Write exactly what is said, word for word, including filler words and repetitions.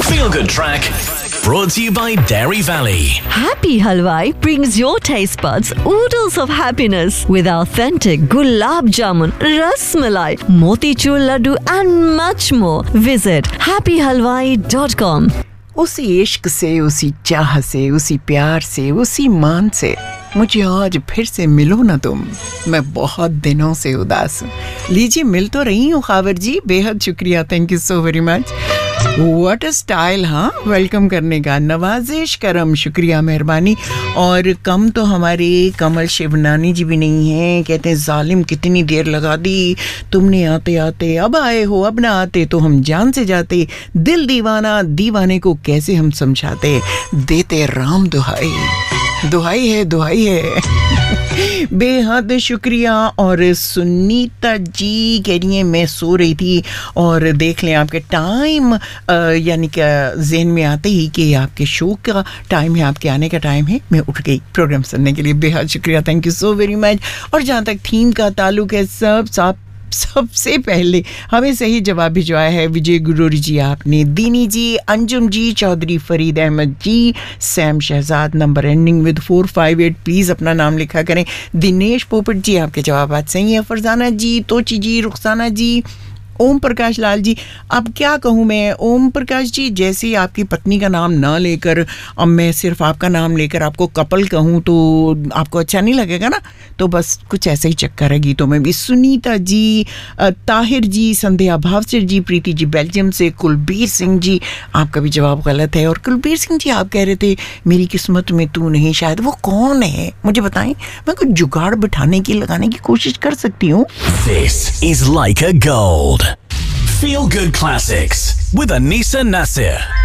Feel Good Track brought to you by Dairy Valley. Happy Halwai brings your taste buds oodles of happiness with authentic gulab jamun, ras malai, motichur laddu and much more. Visit happy halwai dot com. उसी इश्क से, उसी चाह से, उसी प्यार से, उसी मान से मुझे आज फिर से मिलो ना तुम। मैं बहुत दिनों से उदास हूँ। लीजिए, मिल तो रही हूँ खावर जी, बेहद शुक्रिया, thank you so very much. What a style, हाँ, वेलकम करने का, नवाजिश करम, शुक्रिया, मेहरबानी। और कम तो हमारे कमल शिवनानी जी भी नहीं हैं। कहते हैं जालिम कितनी देर लगा दी तुमने आते आते, अब आए हो, अब ना आते तो हम जान से जाते। दिल दीवाना दीवाने को कैसे हम समझाते, देते राम दुहाई, दुहाई है दुहाई है। बेहद शुक्रिया। और सुनीता जी कह रही हैं मैं सो रही थी, और देख लें आपके टाइम यानी कि ज़हन में आते ही कि आपके शो का टाइम है, आपके आने का टाइम है, मैं उठ गई प्रोग्राम सुनने के लिए। बेहद शुक्रिया, thank you so very much. और जहाँ तक थीम का ताल्लुक है, सब सब सबसे पहले हमें सही जवाब भिजवाया है विजय गुरूरी जी, आपने, दीनी जी, अंजुम जी, चौधरी फरीद अहमद जी, Sam Shahzad, number ending with four five eight, please अपना नाम लिखा करें। दिनेश पोपट जी, आपके जवाब आज सही है। फरजाना जी, तोची जी, रुखसाना जी, ओम प्रकाश लाल जी, अब क्या कहूँ मैं, ओम प्रकाश जी, जैसे ही आपकी पत्नी का नाम ना लेकर अब मैं सिर्फ आपका नाम लेकर आपको कपल कहूँ तो आपको अच्छा नहीं लगेगा ना, तो बस कुछ ऐसा ही चक्कर है गीतों में भी। सुनीता जी, ताहिर जी, संध्या भावसर जी, प्रीति जी बेल्जियम से, कुलबीर सिंह जी, आपका भी जवाब गलत है। और कुलबीर सिंह जी, आप कह रहे थे मेरी किस्मत में तू नहीं, शायद वो कौन है मुझे बताएं, मैं कुछ जुगाड़ बिठाने की लगाने की कोशिश कर सकती हूँ। This is Like a Gold. Feel Good Classics with Anisa Nasir.